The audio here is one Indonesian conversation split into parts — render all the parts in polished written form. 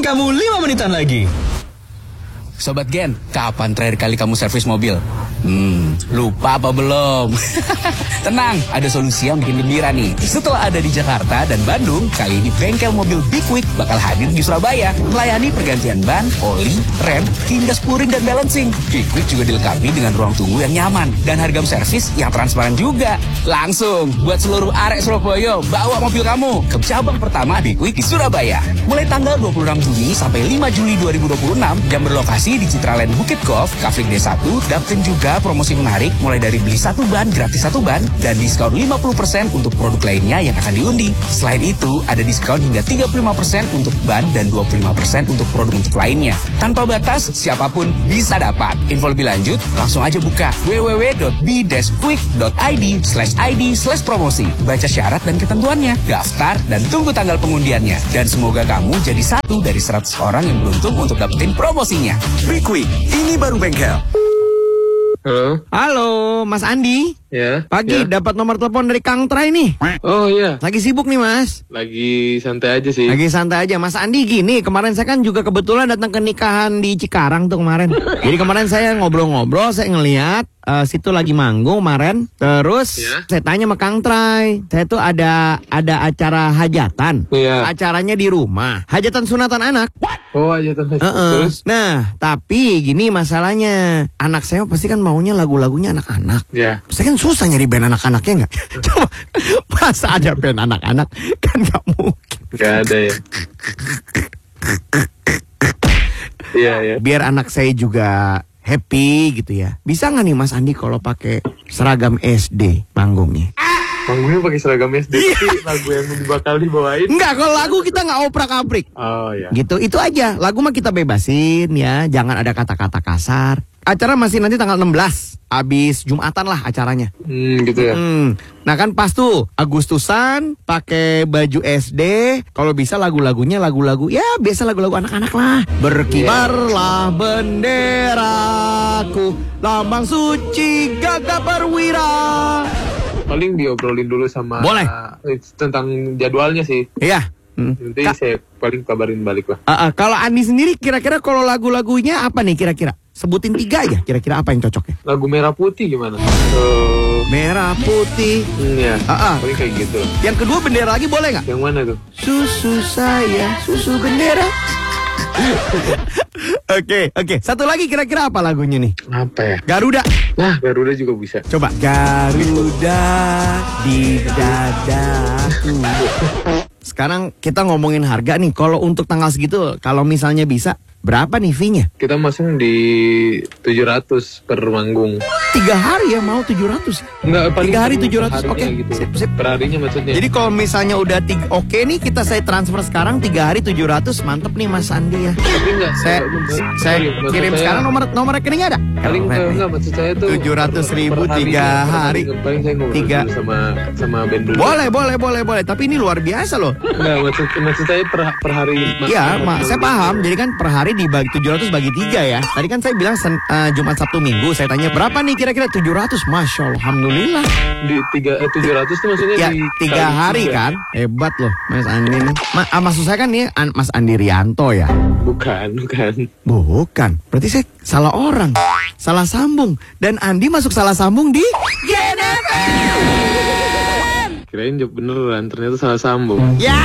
kamu 5 menitan lagi. Sobat Gen, kapan terakhir kali kamu servis mobil? Lupa apa belum? Tenang, ada solusi yang bikin gembira nih. Setelah ada di Jakarta dan Bandung, kali ini bengkel mobil Big Quick bakal hadir di Surabaya, melayani pergantian ban, oli, rem, hingga spuring dan balancing. Big Quick juga dilengkapi dengan ruang tunggu yang nyaman dan harga servis yang transparan juga. Langsung buat seluruh arek Surabaya, bawa mobil kamu ke cabang pertama Big Quick di Surabaya. Mulai tanggal 26 Juni sampai 5 Juli 2026 yang berlokasi di Citraland Bukit Golf, Kafling D1, dapetin juga promosi menarik mulai dari beli 1 ban gratis 1 ban dan diskon 50% untuk produk lainnya yang akan diundi. Selain itu, ada diskon hingga 35% untuk ban dan 25% untuk produk untuk lainnya. Tanpa batas, siapapun bisa dapat. Info lebih lanjut, langsung aja buka www.b-quick.id/promosi. Baca syarat dan ketentuannya, daftar dan tunggu tanggal pengundiannya. Dan semoga kamu jadi satu dari 100 orang yang beruntung untuk dapetin promosinya. Big Quick, ini baru bengkel. Halo, Mas Andi. Ya. Pagi dapat nomor telepon dari Kang Trai nih. Oh iya. Lagi sibuk nih, Mas. Lagi santai aja sih. Lagi santai aja. Mas Andi gini, kemarin saya kan juga kebetulan datang ke nikahan di Cikarang tuh kemarin. Jadi kemarin saya ngobrol-ngobrol, saya ngeliat situ lagi manggung kemarin. Terus saya tanya sama Kang Trai, saya tuh ada acara hajatan. Iya. Acaranya di rumah. Hajatan sunatan anak. Oh, hajatan. Terus? Nah, tapi gini masalahnya. Anak saya pasti kan maunya lagu-lagunya anak-anak. Ya. Saya kan susah nyari band anak-anaknya nggak? Coba, masa ada band anak-anak? Kan nggak mungkin. Nggak ada ya. Iya, ya. Biar anak saya juga happy gitu ya. Bisa nggak nih Mas Andi kalau pakai seragam SD panggungnya? Panggungnya pakai seragam SD, tapi lagu yang bakal dibawain? Enggak, kalau lagu kita nggak oprak-abrik. Oh ya. Gitu, itu aja. Lagu mah kita bebasin ya, jangan ada kata-kata kasar. Acara masih nanti tanggal 16, abis Jumatan lah acaranya. Gitu ya. Nah kan pas tuh Agustusan pakai baju SD, kalau bisa lagu-lagunya lagu-lagu ya biasa lagu-lagu anak-anak lah. Berkibarlah benderaku, lambang suci gagah perwira. Paling diobrolin dulu sama Boleh. Tentang jadwalnya sih. Iya. Nanti saya paling kabarin balik lah. Kalau Andi sendiri kira-kira kalau lagu-lagunya apa nih kira-kira? Sebutin 3 aja kira-kira apa yang cocoknya? Lagu Merah Putih gimana? Merah putih. Ya. Paling kayak gitu. Yang kedua bendera lagi boleh nggak? Yang mana tuh? Susu saya, susu bendera. Oke. Satu lagi kira-kira apa lagunya nih? Apa ya? Garuda. Nah, Garuda juga bisa. Coba. Garuda di dadaku. Sekarang kita ngomongin harga nih. Kalau untuk tanggal segitu, kalau misalnya bisa, berapa nih fee-nya? Kita masang di 700 per manggung. 3 hari ya mau 700? Enggak, 3 hari 700. Oke. Gitu. Sip. Per harinya maksudnya. Jadi kalau misalnya udah oke nih saya transfer sekarang 3 hari 700, mantep nih Mas Andi ya. Tapi enggak. Saya kirim sekarang nomor rekeningnya ada? Paling enggak maksud saya tuh 700.000 3 hari. Paling saya ngobrol dulu sama band dulu. Boleh. Tapi ini luar biasa loh. Enggak, maksud saya per hari. Iya, saya paham. Jadi kan per hari dibagi 700 bagi 3 ya. Tadi kan saya bilang Jumat Sabtu Minggu. Saya tanya berapa nih kira-kira 700. Masya Allah, alhamdulillah. Di 700 tuh maksudnya ya, di 3 hari 3. Kan. Hebat loh Mas Andi nih. Maksud saya kan nih Mas Andi Rianto ya. Bukan. Berarti saya salah orang. Salah sambung. Dan Andi masuk salah sambung di GNFM. Kirain jawab beneran, ternyata salah sambung. Ya.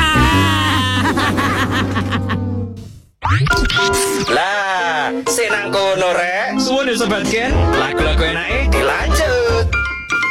Lah, senang kono rek. Suwun ya Sobat Gen, lagu-lagu enake Dilanjut.